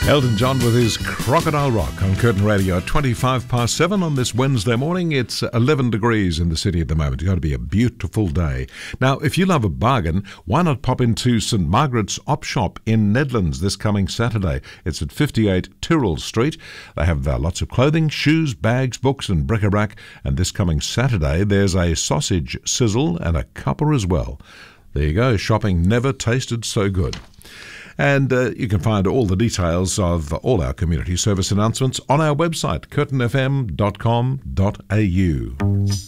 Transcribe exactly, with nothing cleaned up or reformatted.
Elton John with his Crocodile Rock on Curtin Radio at twenty-five past seven on this Wednesday morning. It's eleven degrees in the city at the moment. It's going to be a beautiful day. Now, if you love a bargain, why not pop into St Margaret's Op Shop in Nedlands this coming Saturday? It's at fifty-eight Tyrrell Street. They have uh, lots of clothing, shoes, bags, books and bric-a-brac. And this coming Saturday, there's a sausage sizzle and a cuppa as well. There you go. Shopping never tasted so good. And uh, you can find all the details of all our community service announcements on our website, curtin f m dot com dot a u.